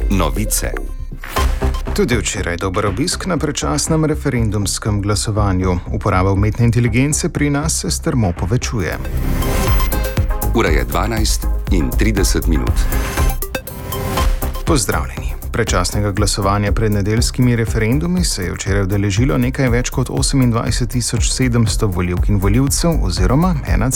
Novice. Tudi včeraj dober obisk na predčasnem referendumskem glasovanju. Uporaba umetne inteligence pri nas se strmo povečuje. Ura je 12:30. Pozdravljeni. Predčasnega glasovanja pred nedeljskimi referendumi se je včeraj udeležilo nekaj več kot 28.700 volivk in volivcev oziroma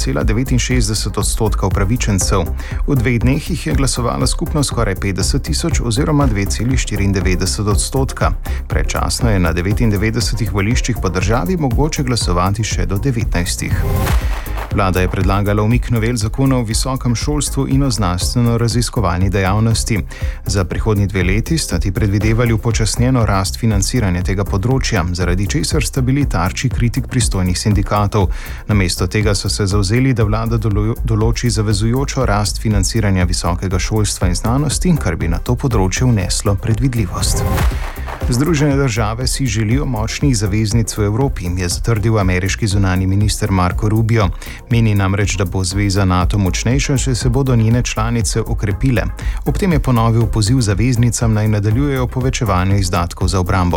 1,69% upravičencev. V 2 dneh jih je glasovalo skupno skoraj 50.000 oziroma 2,94%. Predčasno je na 99 voliščih po državi mogoče glasovati še do 19. Vlada je predlagala umik novel zakona o visokem šolstvu in o znanstveno-raziskovalni dejavnosti. Za prihodnji 2 leti sta ti predvidevali upočasnjeno rast financiranja tega področja, zaradi česar sta bili tarči kritik pristojnih sindikatov. Namesto tega so se zavzeli, da vlada določi zavezujočo rast financiranja visokega šolstva in znanosti, kar bi na to področje vneslo predvidljivost. Združene države si želijo močnih zaveznic v Evropi, je zatrdil ameriški zunanji minister Marco Rubio. Meni namreč, da bo zveza NATO močnejša, če se bodo njene članice okrepile. Ob tem je ponovil poziv zaveznicam naj nadaljujejo povečevanje izdatkov za obrambo.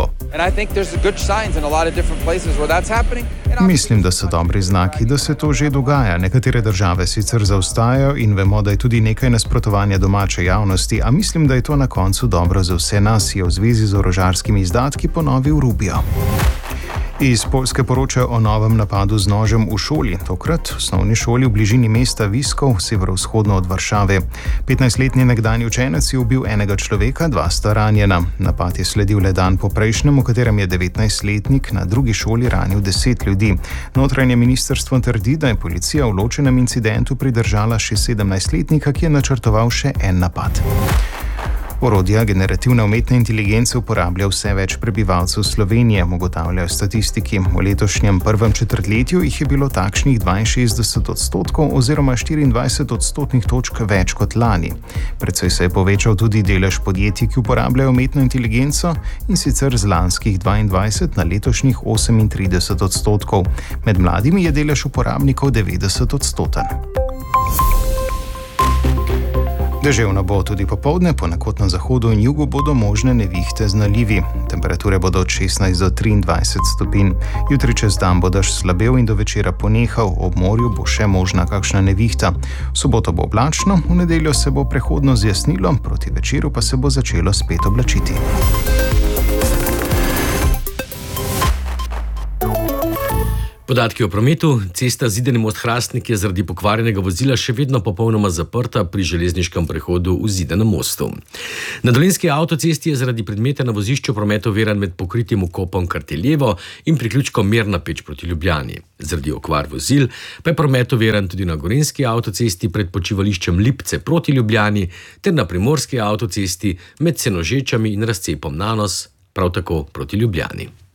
Mislim, da so dobri znaki, da se to že dogaja. Nekatere države sicer zaostajajo in vemo, da je tudi nekaj nasprotovanja domače javnosti, a mislim, da je to na koncu dobro za vse nas, je v zvezi z orožarskimi izdatki ponovil Rubio. Iz Poljske poročajo o novem napadu z nožem v šoli, tokrat v osnovni šoli v bližini mesta Viskov, severovzhodno od Varšave. 15-letni nekdanji učenec je ubil enega človeka, 2 sta ranjena. Napad je sledil le dan po prejšnjem, v katerem je 19-letnik na drugi šoli ranil 10 ljudi. Notranje ministrstvo trdi, da je policija v ločenem incidentu pridržala še 17-letnika, ki je načrtoval še en napad. Orodja generativne umetne inteligence uporablja vse več prebivalcev Slovenije, ugotavljajo statistiki. V letošnjem prvem četrtletju jih je bilo takšnih 62% oziroma 24 odstotnih točk več kot lani. Predvsej se je povečal tudi delež podjetij, ki uporabljajo umetno inteligenco, in sicer z lanskih 22 na letošnjih 38%. Med mladimi je delež uporabnikov 90%. Deževno bo tudi popoldne, ponekod na zahodu in jugu bodo možne nevihte z nalivi. Temperature bodo od 16 do 23 stopinj. Jutri čez dan bo dež slabel in do večera ponehal, ob morju bo še možna kakšna nevihta. V soboto bo oblačno, v nedeljo se bo prehodno zjasnilo, proti večeru pa se bo začelo spet oblačiti. Podatki o prometu. Cesta Zidani Most-Hrastnik je zaradi pokvarjenega vozila še vedno popolnoma zaprta pri železniškem prehodu v Zidanem mostu. Na Dolenjski avtocesti je zaradi predmeta na vozišču promet oviran med pokritim vkopom Karteljevo in priključkom Mirna Peč proti Ljubljani. Zaradi okvar vozil pa je promet oviran tudi na Gorenjski avtocesti pred počivališčem Lipce proti Ljubljani ter na Primorski avtocesti med Senožečami in razcepom Nanos, prav tako proti Ljubljani.